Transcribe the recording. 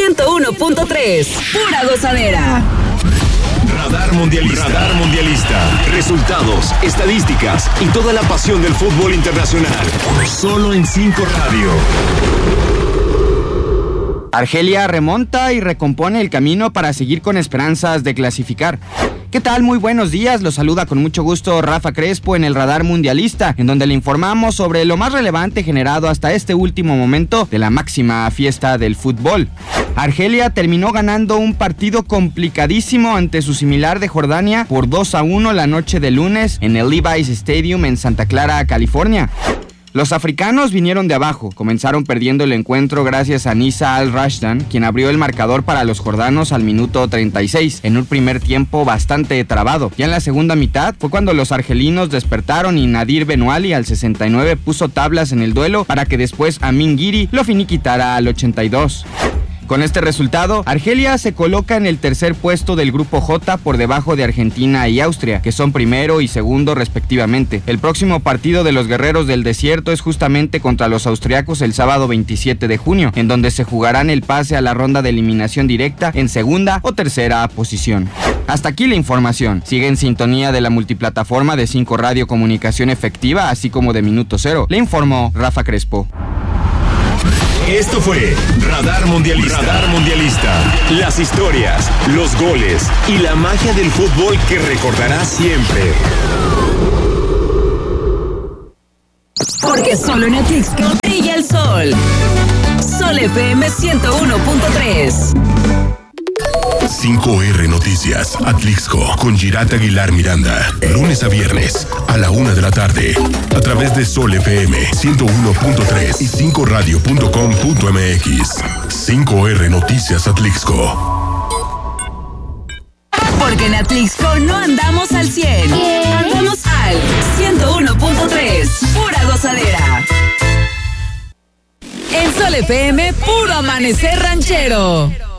101.3. Pura gozadera. Radar Mundialista. Radar Mundialista. Resultados, estadísticas y toda la pasión del fútbol internacional. Solo en 5 Radio. Argelia remonta y recompone el camino para seguir con esperanzas de clasificar. ¿Qué tal? Muy buenos días, los saluda con mucho gusto Rafa Crespo en el Radar Mundialista, en donde le informamos sobre lo más relevante generado hasta este último momento de la máxima fiesta del fútbol. Argelia terminó ganando un partido complicadísimo ante su similar de Jordania por 2-1 la noche de lunes en el Levi's Stadium en Santa Clara, California. Los africanos vinieron de abajo, comenzaron perdiendo el encuentro gracias a Nisa Al-Rashdan, quien abrió el marcador para los jordanos al minuto 36, en un primer tiempo bastante trabado. Ya en la segunda mitad fue cuando los argelinos despertaron y Nadir Benouali al 69 puso tablas en el duelo para que después Amin Giri lo finiquitara al 82. Con este resultado, Argelia se coloca en el tercer puesto del grupo J por debajo de Argentina y Austria, que son primero y segundo respectivamente. El próximo partido de los Guerreros del Desierto es justamente contra los austriacos el sábado 27 de junio, en donde se jugarán el pase a la ronda de eliminación directa en segunda o tercera posición. Hasta aquí la información. Sigue en sintonía de la multiplataforma de 5 Radio Comunicación Efectiva, así como de Minuto Cero. Le informó Rafa Crespo. Esto fue Radar Mundialista. Radar Mundialista. Las historias, los goles y la magia del fútbol que recordarás siempre. Porque solo en Atlixco brilla el sol. Sol FM 101.3. 5R Noticias, Atlixco, con Girat Aguilar Miranda. Lunes a viernes, a la 1 de la tarde. A través de Sol FM 101.3 y 5radio.com.mx. 5R Noticias, Atlixco. Porque en Atlixco no andamos al 100. Andamos al 101.3. Pura gozadera. En Sol FM, puro amanecer ranchero.